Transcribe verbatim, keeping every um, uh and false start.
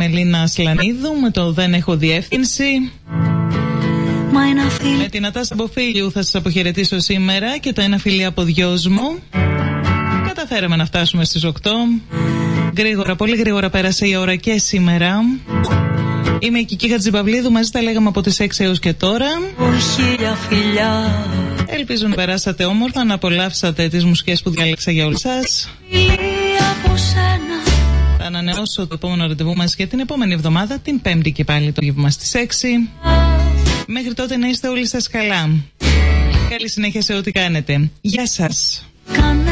Μελίνα Σλανίδου με το «Δεν έχω διεύθυνση». Με την Ατάσα Μποφίλιου θα σας αποχαιρετήσω σήμερα και το «Ένα φιλί από δυος μου». Καταφέραμε να φτάσουμε στις οκτώ. Γρήγορα, πολύ γρήγορα πέρασε η ώρα και σήμερα. Είμαι η Κική Χατζηπαυλίδου, μαζί τα λέγαμε από τις έξι έως και τώρα. Ελπίζω να περάσατε όμορφα, να απολαύσατε τις μουσικές που διάλεξα για όλους σας. Θα ανανεώσω το επόμενο ραντεβού μας για την επόμενη εβδομάδα, την Πέμπτη και πάλι το απόγευμα στις έξι. Μέχρι τότε να είστε όλοι σας καλά. Καλή συνέχεια σε ό,τι κάνετε. Γεια σας.